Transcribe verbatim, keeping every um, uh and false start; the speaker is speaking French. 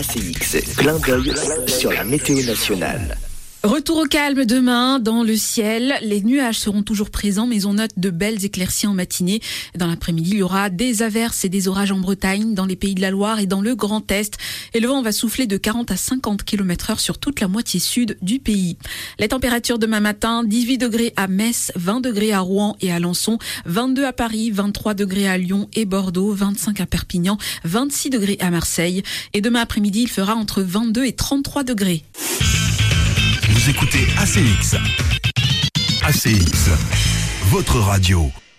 A C X, clin d'œil sur la météo nationale. Retour au calme demain dans le ciel. Les nuages seront toujours présents, mais on note de belles éclaircies en matinée. Dans l'après-midi, il y aura des averses et des orages en Bretagne, dans les Pays de la Loire et dans le Grand Est. Et le vent va souffler de quarante à cinquante kilomètres heure sur toute la moitié sud du pays. Les températures demain matin, dix-huit degrés à Metz, vingt degrés à Rouen et à Alençon, vingt-deux à Paris, vingt-trois degrés à Lyon et Bordeaux, vingt-cinq à Perpignan, vingt-six degrés à Marseille. Et demain après-midi, il fera entre vingt-deux et trente-trois degrés. Vous écoutez A C X. A C X, votre radio.